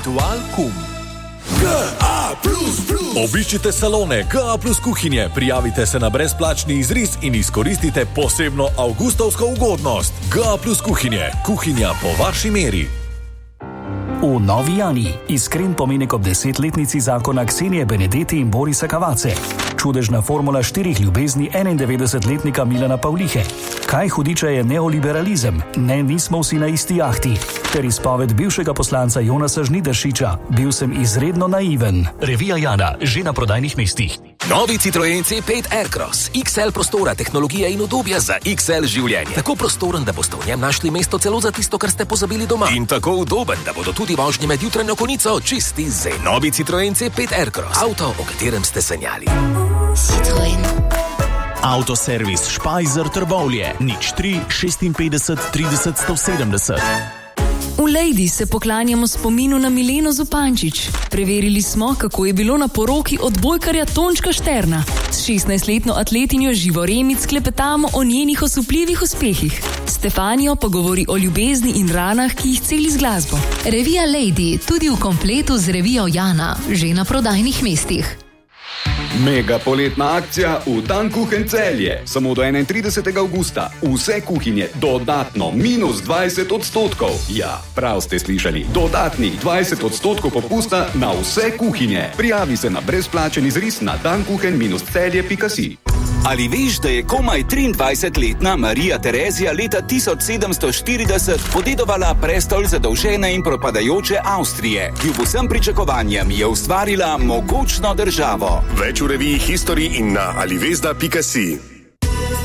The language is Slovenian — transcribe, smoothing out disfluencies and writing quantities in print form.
Ritual Kum. GA++. Obiščite salone GA+ kuhinje, prijavite se na brezplačni izris in izkoristite posebno avgustovsko ugodnost. GA+ kuhinje, kuhinja po vaši meri. V Novi Jani iskren pomenek ob 10-letnici zakona Ksenije Benedetti in Borisa Kavace. Čudežna formula 4 ljubezni 91-letnika Milana Pavlihe. Kaj hudiča je neoliberalizem? Ne, nismo vsi na isti jahti. Ter izpoved bivšega poslanca Jonasa Žnidaršiča. Bil sem izredno naiven. Revija Jana, že na prodajnih mestih. Novi Citroen C5 Aircross. XL prostora, tehnologija in udobja za XL življenje. Tako prostoren, da boste v njem našli mesto celo za tisto, kar ste pozabili doma. In tako udoben, da bodo tudi vožnje med jutranjo konico čisti zen. Novi Citroen C5 Aircross. Avto, o katerem ste sanjali. Citroen. Avtoservis Špajzer Trbovlje. 03 56 30 170. V Lejdi se poklanjamo spominu na Mileno Zupančič. Preverili smo, kako je bilo na poroki odbojkarja Tončka Šterna. S 16-letno atletinjo Živo Remic klepetamo o njenih osupljivih uspehih. Stefanijo pa govori o ljubezni in ranah, ki jih celi z glasbo. Revija Lejdi, tudi v kompletu z revijo Jana, že na prodajnih mestih. Mega poletna akcija v Dan Kuchen Celje. Samo do 31. avgusta. Vse kuhinje dodatno minus 20%. Ja, prav ste slišali. Dodatnih 20% popusta na vse kuhinje. Prijavi se na brezplačen izris na dankuchen-celje.si. Ali veš, da je komaj 23-letna Marija Terezija leta 1740 podedovala prestol zadolžene in propadajoče Avstrije, ki v vsem pričakovanjem je ustvarila mogočno državo? Več v reviji History in na alivesda.si.